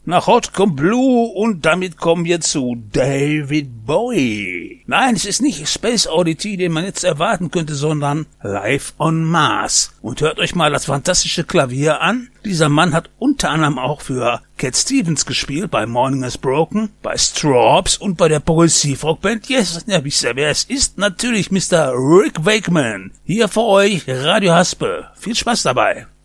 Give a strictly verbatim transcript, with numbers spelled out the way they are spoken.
Nach Hot kommt Blue und damit kommen wir zu David Bowie. Nein, es ist nicht Space Oddity, den man jetzt erwarten könnte, sondern Live on Mars. Und hört euch mal das fantastische Klavier an. Dieser Mann hat unter anderem auch für Cat Stevens gespielt, bei Morning Is Broken, bei Strawbs und bei der Progressivrockband Yes. Ja, wisst ihr, wer es ist? Natürlich Mister Rick Wakeman. Hier für euch Radio Haspe. Viel Spaß dabei.